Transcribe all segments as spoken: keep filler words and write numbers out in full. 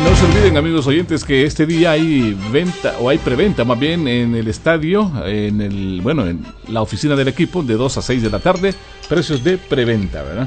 No se olviden, amigos oyentes, que este día hay venta, o hay preventa más bien, en el estadio, en el, bueno, en la oficina del equipo, de dos a seis de la tarde, precios de preventa, ¿verdad?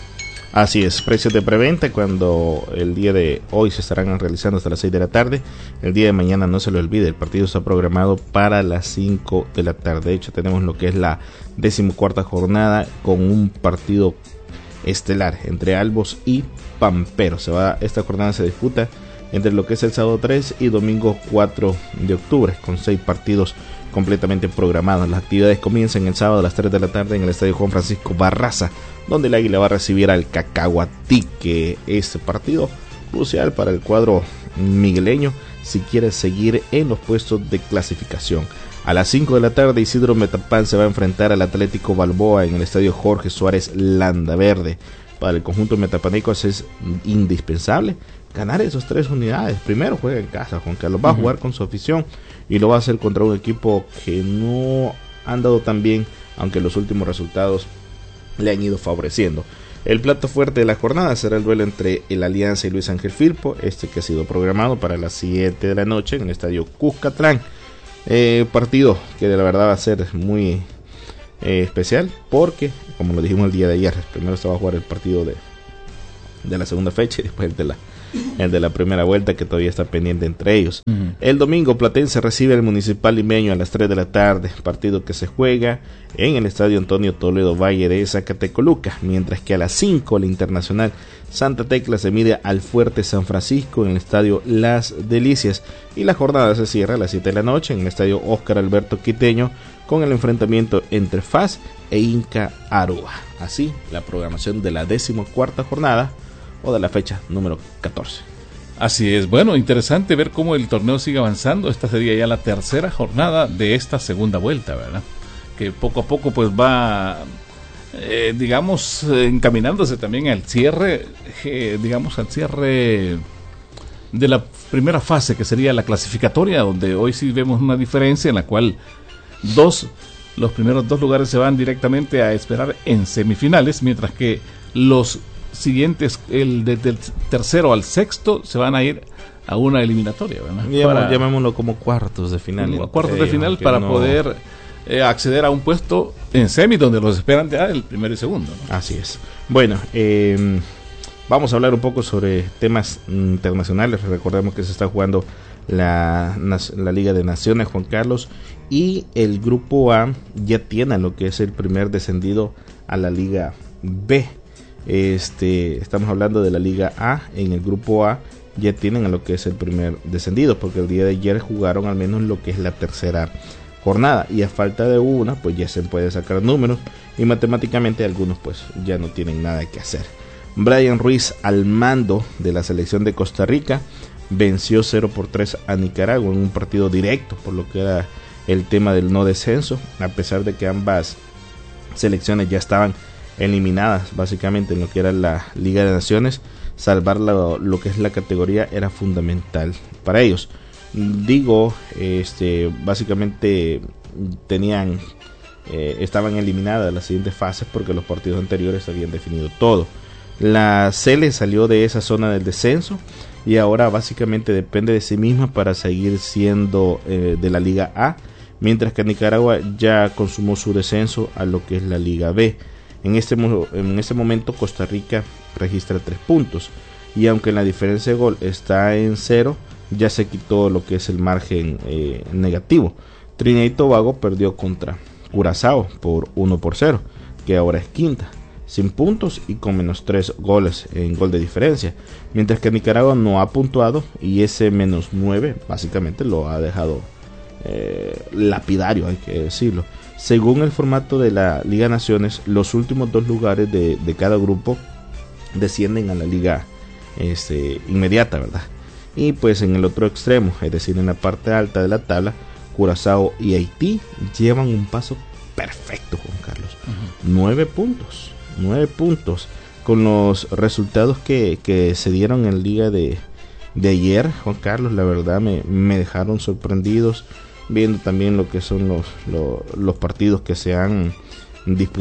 Así es, precios de preventa cuando el día de hoy se estarán realizando hasta las seis de la tarde. El día de mañana, no se lo olvide, el partido está programado para las cinco de la tarde. De hecho, tenemos lo que es la decimocuarta jornada con un partido estelar entre Albos y Pampero. Se va, esta jornada se disputa entre lo que es el sábado tres y domingo cuatro de octubre, con seis partidos completamente programados. Las actividades comienzan el sábado a las tres de la tarde en el estadio Juan Francisco Barraza, donde el Águila va a recibir al Cacahuatique. Este partido crucial para el cuadro migueleño si quiere seguir en los puestos de clasificación. A las cinco de la tarde, Isidro Metapán se va a enfrentar al Atlético Balboa en el estadio Jorge Suárez Landaverde. Para el conjunto metapanicos es indispensable ganar esas tres unidades. Primero juega en casa, Juan Carlos va uh-huh. a jugar con su afición y lo va a hacer contra un equipo que no han dado tan bien, aunque los últimos resultados le han ido favoreciendo. El plato fuerte de la jornada será el duelo entre el Alianza y Luis Ángel Firpo, este que ha sido programado para las siete de la noche en el estadio Cuscatlán. Eh, partido que de la verdad va a ser muy eh, especial, porque como lo dijimos el día de ayer, primero se va a jugar el partido de, de la segunda fecha y después el de la el de la primera vuelta, que todavía está pendiente entre ellos. Uh-huh. El domingo, Platense recibe al Municipal Limeño a las tres de la tarde, partido que se juega en el estadio Antonio Toledo Valle de Zacatecoluca, mientras que a las cinco el Internacional Santa Tecla se mide al Fuerte San Francisco en el estadio Las Delicias, y la jornada se cierra a las siete de la noche en el estadio Óscar Alberto Quiteño con el enfrentamiento entre F A S e Inca Aruba. Así la programación de la decimocuarta jornada o de la fecha número catorce. Así es, bueno, interesante ver cómo el torneo sigue avanzando. Esta sería ya la tercera jornada de esta segunda vuelta, ¿verdad? Que poco a poco pues va, eh, digamos, eh, encaminándose también al cierre, eh, digamos, al cierre de la primera fase, que sería la clasificatoria, donde hoy sí vemos una diferencia en la cual dos, los primeros dos lugares se van directamente a esperar en semifinales, mientras que los siguientes, el desde el tercero al sexto, se van a ir a una eliminatoria, ¿verdad? Llamamos, para, llamémoslo como cuartos de final. Como cuartos de final para no... poder eh, acceder a un puesto en semi, donde los esperan ya el primero y segundo, ¿no? Así es. Bueno, eh, vamos a hablar un poco sobre temas internacionales. Recordemos que se está jugando la, la Liga de Naciones, Juan Carlos, y el Grupo A ya tiene lo que es el primer descendido a la Liga B. Este, estamos hablando de la Liga A. En el Grupo A ya tienen a lo que es el primer descendido, porque el día de ayer jugaron al menos lo que es la tercera jornada, y a falta de una pues ya se puede sacar números, y matemáticamente algunos pues ya no tienen nada que hacer. Brian Ruiz, al mando de la selección de Costa Rica, venció cero por tres a Nicaragua en un partido directo por lo que era el tema del no descenso, a pesar de que ambas selecciones ya estaban eliminadas básicamente en lo que era la Liga de Naciones. Salvar lo, lo que es la categoría era fundamental para ellos. Digo, este, básicamente tenían, eh, estaban eliminadas las siguientes fases porque los partidos anteriores habían definido todo. La Cele salió de esa zona del descenso y ahora básicamente depende de sí misma para seguir siendo eh, de la Liga A, mientras que Nicaragua ya consumó su descenso a lo que es la Liga B. En este, en este momento Costa Rica registra tres puntos, y aunque la diferencia de gol está en cero, ya se quitó lo que es el margen eh, negativo. Trinidad y Tobago perdió contra Curazao por uno por cero, que ahora es quinta, sin puntos y con menos tres goles en gol de diferencia, mientras que Nicaragua no ha puntuado, y ese menos nueve básicamente lo ha dejado eh, lapidario, hay que decirlo. Según el formato de la Liga Naciones, los últimos dos lugares de, de cada grupo descienden a la liga este, inmediata, ¿verdad? Y pues en el otro extremo, es decir, en la parte alta de la tabla, Curazao y Haití llevan un paso perfecto, Juan Carlos. Uh-huh. Nueve puntos, nueve puntos, con los resultados que, que se dieron en la liga de, de ayer, Juan Carlos, la verdad me, me dejaron sorprendidos, viendo también lo que son los, los, los partidos que se han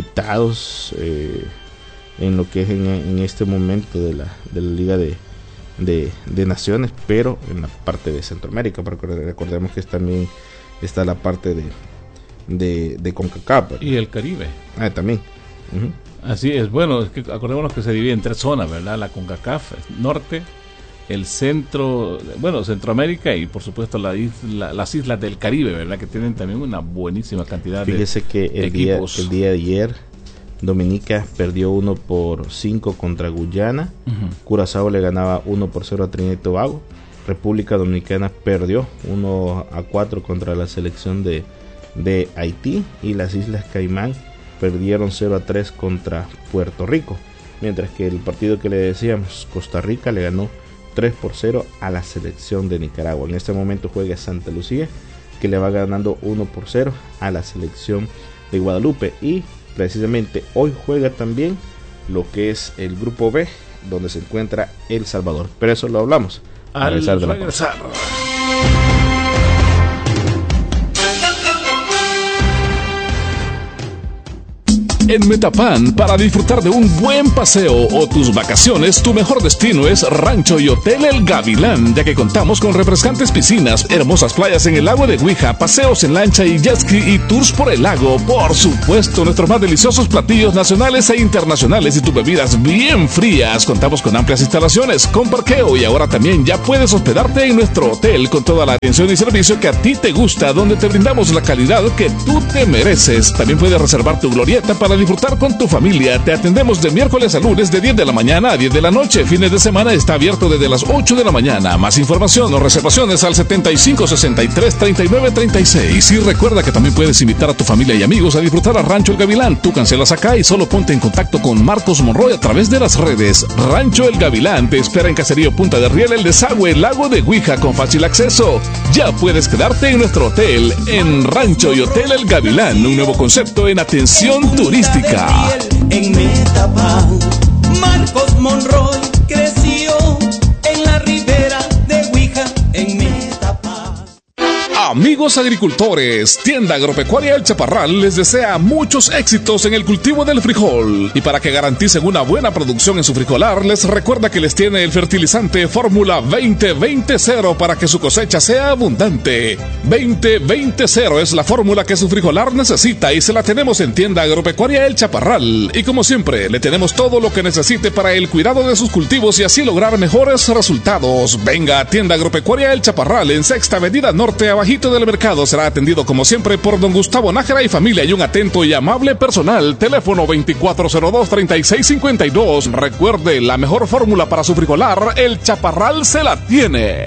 disputados eh, en lo que es en, en este momento de la, de la liga de, de, de naciones, pero en la parte de Centroamérica, porque recordemos que también está la parte de de, de CONCACAF y el Caribe. Ah, también. Uh-huh. Así es, bueno, es que acordémonos que se divide en tres zonas, ¿verdad? La CONCACAF norte, el centro, bueno, Centroamérica y por supuesto la isla, las islas del Caribe, ¿verdad? Que tienen también una buenísima cantidad Fíjese de que el equipos. Día, el día de ayer Dominica perdió uno por cinco contra Guyana, uh-huh. Curazao le ganaba uno por cero a Trinidad y Tobago, República Dominicana perdió uno a cuatro contra la selección de, de Haití, y las Islas Caimán perdieron cero a tres contra Puerto Rico, mientras que el partido que le decíamos, Costa Rica, le ganó tres por cero a la selección de Nicaragua. En este momento juega Santa Lucía, que le va ganando uno por cero a la selección de Guadalupe, y precisamente hoy juega también lo que es el grupo B, donde se encuentra El Salvador, pero eso lo hablamos al regresar de la regresar. En Metapan, para disfrutar de un buen paseo o tus vacaciones, tu mejor destino es Rancho y Hotel El Gavilán, ya que contamos con refrescantes piscinas, hermosas playas en el lago de Huija, paseos en lancha y jet ski y tours por el lago. Por supuesto, nuestros más deliciosos platillos nacionales e internacionales y tus bebidas bien frías. Contamos con amplias instalaciones, con parqueo, y ahora también ya puedes hospedarte en nuestro hotel con toda la atención y servicio que a ti te gusta, donde te brindamos la calidad que tú te mereces. También puedes reservar tu glorieta para disfrutar con tu familia. Te atendemos de miércoles a lunes de diez de la mañana a diez de la noche. Fines de semana está abierto desde las ocho de la mañana. Más información o reservaciones al setenta y cinco sesenta y tres treinta y nueve treinta y seis. Y recuerda que también puedes invitar a tu familia y amigos a disfrutar a Rancho El Gavilán. Tú cancelas acá y solo ponte en contacto con Marcos Monroy a través de las redes. Rancho El Gavilán te espera en Caserío Punta de Riel, El Desagüe, Lago de Huija, con fácil acceso. Ya puedes quedarte en nuestro hotel, en Rancho y Hotel El Gavilán, un nuevo concepto en atención turística. En Metapan, Marcos Monroy creció en la ribera de Huija, en Metapan. Amigos agricultores, Tienda Agropecuaria El Chaparral les desea muchos éxitos en el cultivo del frijol. Y para que garanticen una buena producción en su frijolar, les recuerda que les tiene el fertilizante Fórmula veinte veinte cero para que su cosecha sea abundante. veinte veinte cero es la fórmula que su frijolar necesita, y se la tenemos en Tienda Agropecuaria El Chaparral. Y como siempre, le tenemos todo lo que necesite para el cuidado de sus cultivos y así lograr mejores resultados. Venga a Tienda Agropecuaria El Chaparral en Sexta Avenida Norte, abajito del mercado. Será atendido como siempre por don Gustavo Nájera y familia, y un atento y amable personal. Teléfono veinticuatro cero dos treinta y seis cincuenta y dos. Recuerde, la mejor fórmula para su frijolar, El Chaparral se la tiene.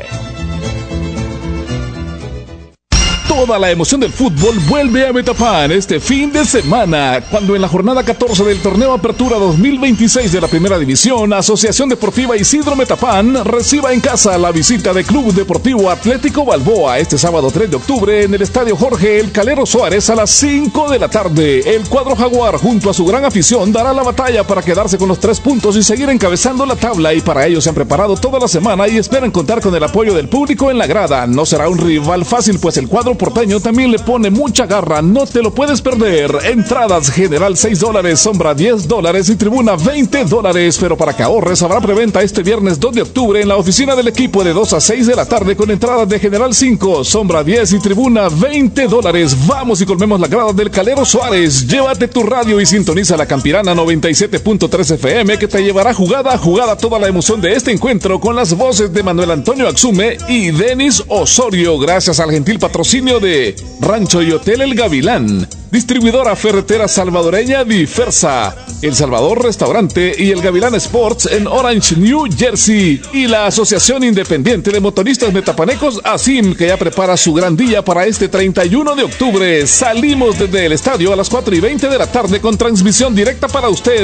Toda la emoción del fútbol vuelve a Metapan este fin de semana, cuando en la jornada catorce del torneo Apertura dos mil veintiséis de la Primera División, Asociación Deportiva Isidro Metapan reciba en casa la visita de Club Deportivo Atlético Balboa este sábado tres de octubre en el Estadio Jorge El Calero Suárez a las cinco de la tarde. El cuadro jaguar, junto a su gran afición, dará la batalla para quedarse con los tres puntos y seguir encabezando la tabla, y para ello se han preparado toda la semana y esperan contar con el apoyo del público en la grada. No será un rival fácil, pues el cuadro porteño también le pone mucha garra, no te lo puedes perder. Entradas general seis dólares, sombra diez dólares y tribuna veinte dólares, pero para que ahorres habrá preventa este viernes dos de octubre en la oficina del equipo de dos a seis de la tarde, con entradas de general cinco, sombra diez y tribuna veinte dólares. Vamos y colmemos la grada del Calero Suárez. Llévate tu radio y sintoniza la Campirana noventa y siete punto tres F M, que te llevará jugada a jugada toda la emoción de este encuentro, con las voces de Manuel Antonio Axume y Denis Osorio, gracias al gentil patrocinio de Rancho y Hotel El Gavilán, distribuidora ferretera salvadoreña Diversa, El Salvador Restaurante y El Gavilán Sports en Orange, New Jersey, y la Asociación Independiente de Motoristas Metapanecos, ASIM, que ya prepara su gran día para este treinta y uno de octubre. Salimos desde el estadio a las cuatro y veinte de la tarde con transmisión directa para usted